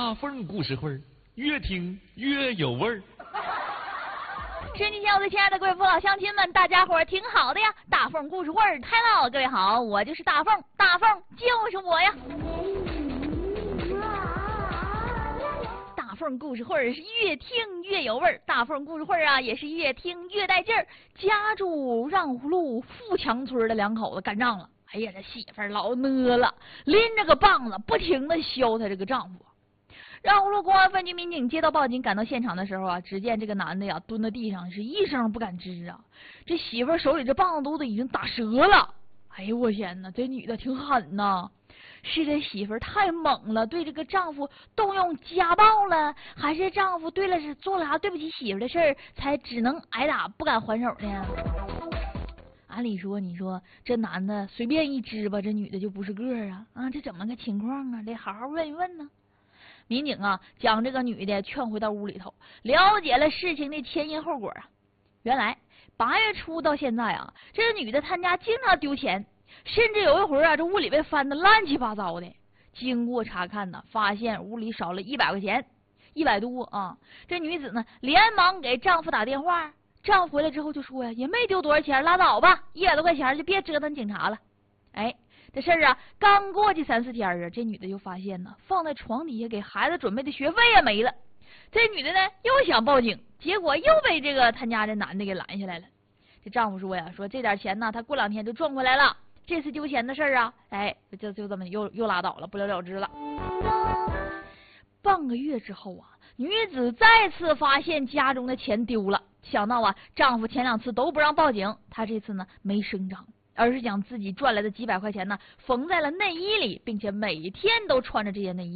大凤故事会，越听越有味儿。 身体前我最亲爱的各位父老乡亲们，大家伙儿挺好的呀！大凤故事会开唠，各位好，我就是大凤，大凤就是我呀！大凤故事会是越听越有味儿，大凤故事会啊也是越听越带劲儿。家住让胡路富强村的两口子干仗了，哎呀，这媳妇儿老讷了，拎着个棒子不停的削她这个丈夫。让胡路公安分局民警接到报警，赶到现场的时候啊，只见这个男的呀蹲在地上，是一声不敢吱啊。这媳妇儿手里这棒子都已经打折了。哎呦我天哪，这女的挺狠呐！是这媳妇儿太猛了，对这个丈夫动用家暴了，还是丈夫是做了啥对不起媳妇的事儿，才只能挨打不敢还手呢？按理说，你说这男的随便一支吧，这女的就不是个儿啊！这怎么个情况啊？得好好问一问呢。民警啊，将这个女的劝回到屋里头，了解了事情的前因后果啊。原来8月初到现在啊，这个女的她家经常丢钱，甚至有一回啊，这屋里被翻得乱七八糟的。经过查看呢，发现屋里少了100块钱，100多啊。这女子呢，连忙给丈夫打电话，丈夫回来之后就说呀，也没丢多少钱，拉倒吧，100多块钱就别折腾警察了。哎。这事儿啊，刚过去3、4天啊，这女的就发现呢，放在床底下给孩子准备的学费也没了。这女的呢，又想报警，结果又被这个他家这男的给拦下来了。这丈夫说呀，说这点钱呢，他过2天就赚回来了。这次丢钱的事儿啊，哎，就这么又拉倒了，不了了之了。半个月之后啊，女子再次发现家中的钱丢了，想到啊，丈夫前2次都不让报警，她这次呢没声张。而是将自己赚来的几百块钱呢缝在了内衣里，并且每天都穿着这件内衣。